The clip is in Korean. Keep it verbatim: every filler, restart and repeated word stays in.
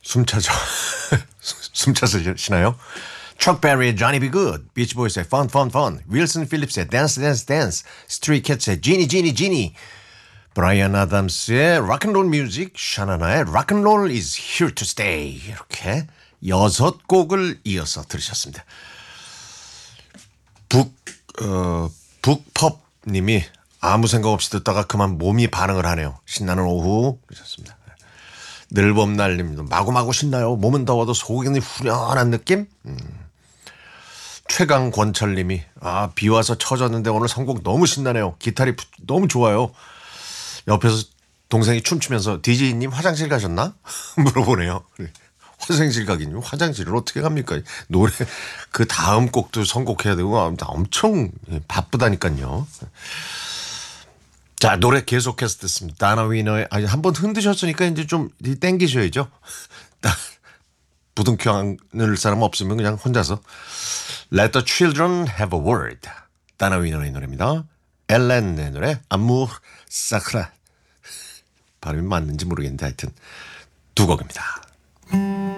숨차죠. 숨차서 쉬나요? Chuck Berry의 Johnny B. Good, Beach Boys의 Fun Fun Fun, 윌슨 필립스의 Dance Dance Dance, Stray Cats의 Genie Genie Genie, 브라이언 아담스의 락앤롤 뮤직, 샤나나의 락앤롤 is here to stay. 이렇게 여섯 곡을 이어서 들으셨습니다. 북, 어, 북펍님이 아무 생각 없이 듣다가 그만 몸이 반응을 하네요. 신나는 오후 그러셨습니다. 늘봄날님도 마구마구 신나요. 몸은 더워도 속은 후련한 느낌? 음. 최강권철님이 아, 비 와서 처졌는데 오늘 선곡 너무 신나네요. 기타리 너무 좋아요. 옆에서 동생이 춤추면서 디제이님 화장실 가셨나? 물어보네요. 화장실 가긴 화장실을 어떻게 갑니까? 노래 그 다음 곡도 선곡해야 되고 엄청 바쁘다니까요. 자, 노래 계속해서 듣습니다. 다나 위너의 아니 한번 흔드셨으니까 이제 좀 땡기셔야죠. 부둥켜 안을 사람 없으면 그냥 혼자서 Let the children have a word. 다나 위너의 노래입니다. 엘렌의 노래 아무르 사크라. 발음이 맞는지 모르겠는데 하여튼 두 곡입니다.